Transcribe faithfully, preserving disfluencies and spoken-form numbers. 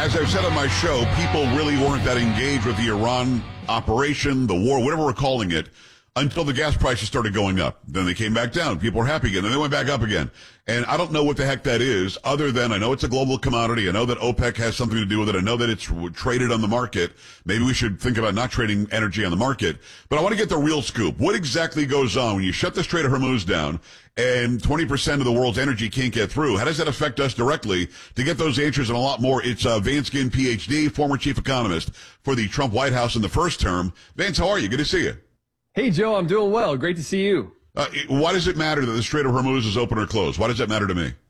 as I've said on my show, people really weren't that engaged with the Iran operation, the war, whatever we're calling it, until the gas prices started going up. Then they came back down. People were happy again. Then they went back up again. And I don't know what the heck that is, other than I know it's a global commodity. I know that OPEC has something to do with it. I know that it's traded on the market. Maybe we should think about not trading energy on the market. But I want to get the real scoop. What exactly goes on when you shut the Strait of Hormuz down and twenty percent of the world's energy can't get through? How does that affect us directly? To get those answers and a lot more, it's uh, Vance Ginn, P H D, former chief economist for the Trump White House in the first term. Vance, how are you? Good to see you. Hey, Joe, I'm doing well. Great to see you. Uh, why does it matter that the Strait of Hormuz is open or closed? Why does that matter to me?